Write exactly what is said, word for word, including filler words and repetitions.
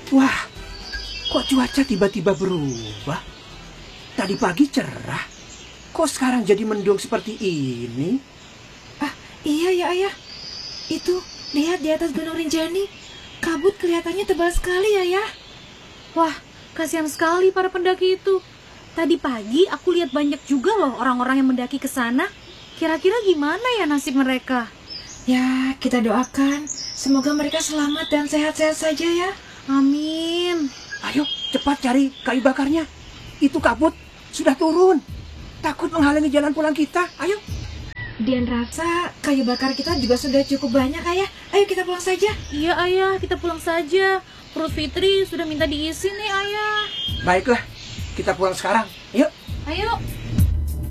Wah, kok cuaca tiba-tiba berubah? Tadi pagi cerah, kok sekarang jadi mendung seperti ini? Ah, iya ya ayah. Itu, lihat di atas Gunung Rinjani. Kabut kelihatannya tebal sekali ya ya. Wah, kasihan sekali para pendaki itu. Tadi pagi aku lihat banyak juga loh orang-orang yang mendaki ke sana. Kira-kira gimana ya nasib mereka? Ya, kita doakan. Semoga mereka selamat dan sehat-sehat saja ya. Amin. Ayo, cepat cari kayu bakarnya. Itu kabut sudah turun. Takut menghalangi jalan pulang kita. Ayo. Dian rasa kayu bakar kita juga sudah cukup banyak ayah. Ayo kita pulang saja. Iya ayah, kita pulang saja. Perut Fitri sudah minta diisi nih ayah. Baiklah, kita pulang sekarang. Yuk. Ayo.